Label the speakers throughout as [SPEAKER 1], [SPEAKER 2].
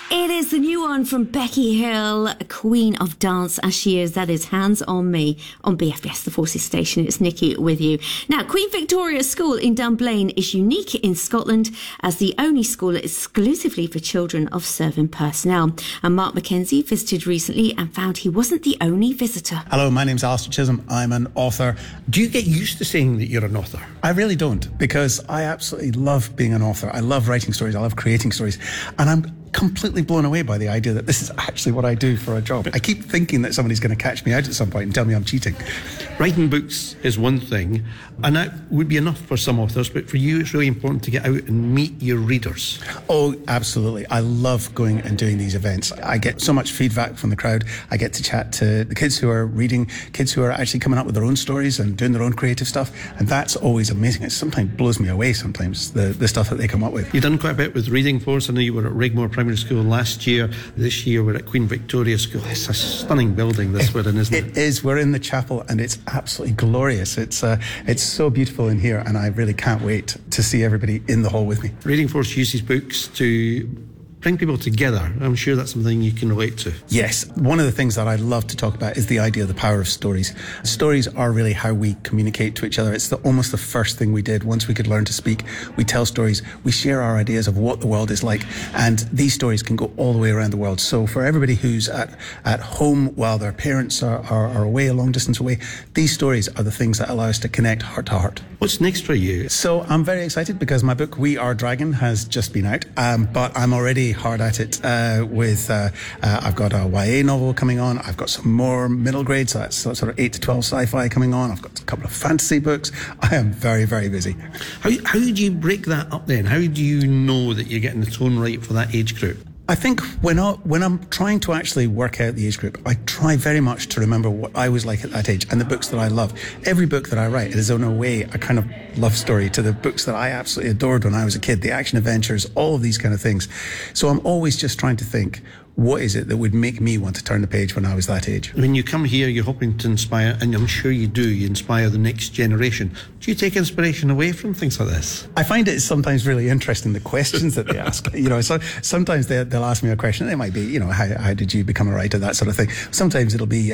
[SPEAKER 1] It is the new one from Becky Hill, Queen of Dance as she is. That is Hands on Me on BFBS, the Forces Station. It's Nikki with you. Now, Queen Victoria School in Dunblane is unique in Scotland as the only school exclusively for children of serving personnel. And Mark Mackenzie visited recently and found he wasn't the only visitor.
[SPEAKER 2] Hello, my name's Alistair Chisholm. I'm an author.
[SPEAKER 3] Do you get used to saying that you're an author?
[SPEAKER 2] I really don't, because I absolutely love being an author. I love writing stories. I love creating stories. And I'm completely blown away by the idea that this is actually what I do for a job. I keep thinking that somebody's going to catch me out at some point and tell me I'm cheating.
[SPEAKER 3] Writing books is one thing, and that would be enough for some authors, but for you it's really important to get out and meet your readers.
[SPEAKER 2] Oh, absolutely. I love going and doing these events. I get so much feedback from the crowd. I get to chat to the kids who are reading, kids who are actually coming up with their own stories and doing their own creative stuff, and that's always amazing. It sometimes blows me away sometimes, the stuff that they come up with.
[SPEAKER 3] You've done quite a bit with Reading Force. I know you were at Rigmore Primary School last year. This year we're at Queen Victoria School. It's a stunning building this one, isn't it?
[SPEAKER 2] It is. We're in the chapel and it's absolutely glorious. It's so beautiful in here, and I really can't wait to see everybody in the hall with me.
[SPEAKER 3] Reading Force uses books to bring people together. I'm sure that's something you can relate to.
[SPEAKER 2] Yes. One of the things that I love to talk about is the idea of the power of stories. Stories are really how we communicate to each other. It's almost the first thing we did once we could learn to speak. We tell stories. We share our ideas of what the world is like. And these stories can go all the way around the world. So for everybody who's at home while their parents are away, a long distance away, these stories are the things that allow us to connect heart to heart.
[SPEAKER 3] What's next for you?
[SPEAKER 2] So I'm very excited because my book, We Are Dragon, has just been out. But I'm already hard at it with I've got a YA novel coming on. I've got some more middle grades, so that's sort of 8 to 12 sci-fi coming on. I've got a couple of fantasy books. I am very, very busy.
[SPEAKER 3] How do you break that up then? How do you know that you're getting the tone right for that age group?
[SPEAKER 2] I think when I'm trying to actually work out the age group, I try very much to remember what I was like at that age and the books that I love. Every book that I write is in a way a kind of love story to the books that I absolutely adored when I was a kid, the action adventures, all of these kind of things. So I'm always just trying to think, what is it that would make me want to turn the page when I was that age?
[SPEAKER 3] When you come here, you're hoping to inspire, and I'm sure you do, you inspire the next generation. Do you take inspiration away from things like this?
[SPEAKER 2] I find it sometimes really interesting, the questions that they ask. So sometimes they'll ask me a question, and it might be, how did you become a writer, that sort of thing. Sometimes it'll be,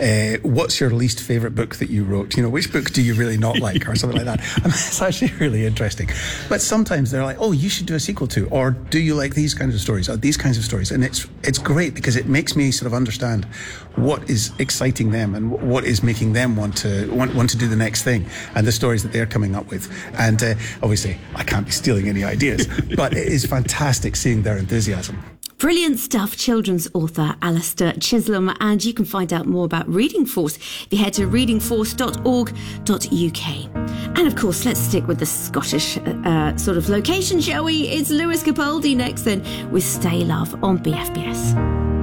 [SPEAKER 2] what's your least favourite book that you wrote? Which book do you really not like, or something like that. And it's actually really interesting. But sometimes they're like, oh, you should do a sequel to, or do you like these kinds of stories, or these kinds of stories? And it's great because it makes me sort of understand what is exciting them and what is making them want to do the next thing, and the stories that they're coming up with. And obviously, I can't be stealing any ideas, but it is fantastic seeing their enthusiasm.
[SPEAKER 1] Brilliant stuff, children's author Alistair Chisholm, and you can find out more about Reading Force if you head to readingforce.org.uk. And of course, let's stick with the Scottish sort of location, shall we? It's Lewis Capaldi next then with Stay Love on BFBS.